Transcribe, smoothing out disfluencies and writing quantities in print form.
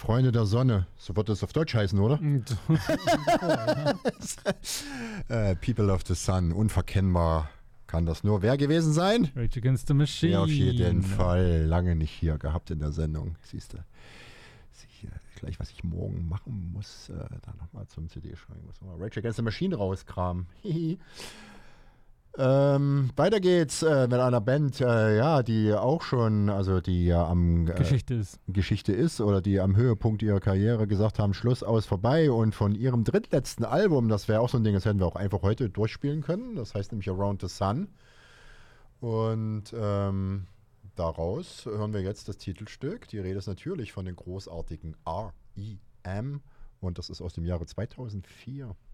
Freunde der Sonne. So wird es auf Deutsch heißen, oder? People of the Sun. Unverkennbar kann das nur wer gewesen sein? Rage Against the Machine. Ja, auf jeden Fall. Lange nicht hier gehabt in der Sendung. Siehst du. Gleich, was ich morgen machen muss, da nochmal zum CD-Schreiben. Muss mal Rage Against the Machine rauskramen. Weiter geht's mit einer Band, die auch schon, also die ja am Geschichte ist oder die am Höhepunkt ihrer Karriere gesagt haben, Schluss, aus, vorbei, und von ihrem drittletzten Album, das wäre auch so ein Ding, das hätten wir auch einfach heute durchspielen können, das heißt nämlich Around the Sun, und daraus hören wir jetzt das Titelstück. Die Rede ist natürlich von den großartigen R.E.M. und das ist aus dem Jahre 2004.